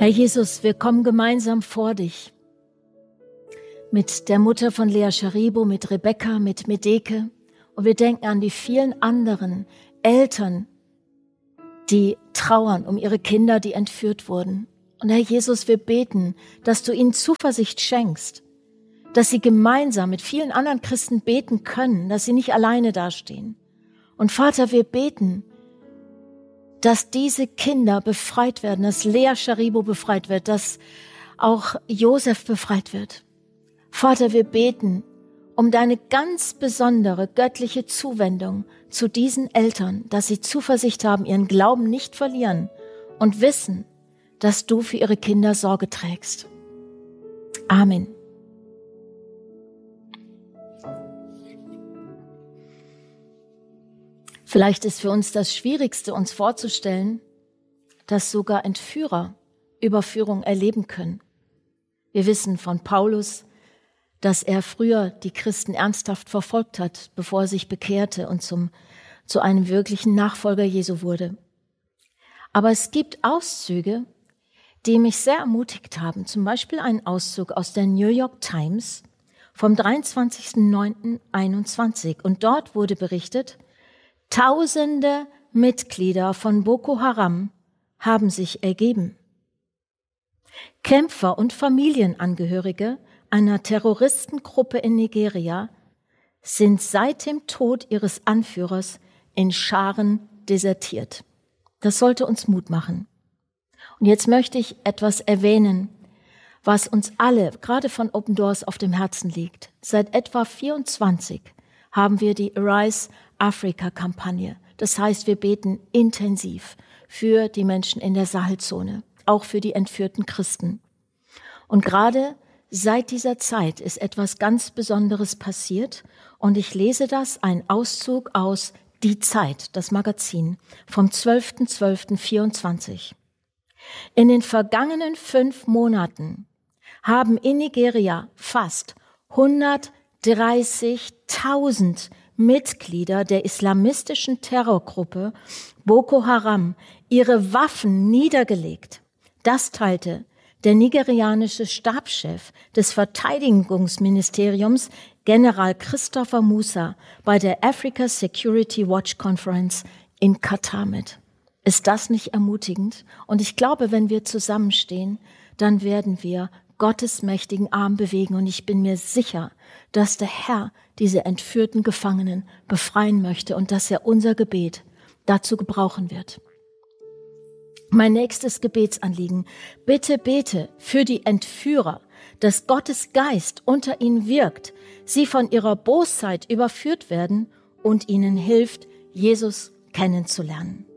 Herr Jesus, wir kommen gemeinsam vor dich. Mit der Mutter von Lea Scharibo, mit Rebecca, mit Medeke. Und wir denken an die vielen anderen Eltern, die trauern um ihre Kinder, die entführt wurden. Und Herr Jesus, wir beten, dass du ihnen Zuversicht schenkst, dass sie gemeinsam mit vielen anderen Christen beten können, dass sie nicht alleine dastehen. Und Vater, wir beten, dass diese Kinder befreit werden, dass Lea Scharibo befreit wird, dass auch Josef befreit wird. Vater, wir beten um deine ganz besondere göttliche Zuwendung zu diesen Eltern, dass sie Zuversicht haben, ihren Glauben nicht verlieren und wissen, dass du für ihre Kinder Sorge trägst. Amen. Vielleicht ist für uns das Schwierigste, uns vorzustellen, dass sogar Entführer Überführung erleben können. Wir wissen von Paulus, dass er früher die Christen ernsthaft verfolgt hat, bevor er sich bekehrte und zu einem wirklichen Nachfolger Jesu wurde. Aber es gibt Auszüge, die mich sehr ermutigt haben. Zum Beispiel einen Auszug aus der New York Times vom 23.09.21. Und dort wurde berichtet, Tausende Mitglieder von Boko Haram haben sich ergeben. Kämpfer und Familienangehörige einer Terroristengruppe in Nigeria sind seit dem Tod ihres Anführers in Scharen desertiert. Das sollte uns Mut machen. Und jetzt möchte ich etwas erwähnen, was uns alle, gerade von Open Doors, auf dem Herzen liegt. Seit etwa 24 haben wir die Arise Africa-Kampagne. Das heißt, wir beten intensiv für die Menschen in der Sahelzone, auch für die entführten Christen. Und gerade seit dieser Zeit ist etwas ganz Besonderes passiert. Und ich lese ein Auszug aus Die Zeit, das Magazin, vom 12.12.24. In den vergangenen 5 Monaten haben in Nigeria fast 130.000 Mitglieder der islamistischen Terrorgruppe Boko Haram ihre Waffen niedergelegt. Das teilte der nigerianische Stabschef des Verteidigungsministeriums, General Christopher Musa, bei der Africa Security Watch Conference in Katar mit. Ist das nicht ermutigend? Und ich glaube, wenn wir zusammenstehen, dann werden wir Gottes mächtigen Arm bewegen. Und ich bin mir sicher, dass der Herr diese entführten Gefangenen befreien möchte und dass er unser Gebet dazu gebrauchen wird. Mein nächstes Gebetsanliegen. Bitte bete für die Entführer, dass Gottes Geist unter ihnen wirkt, sie von ihrer Bosheit überführt werden und ihnen hilft, Jesus kennenzulernen.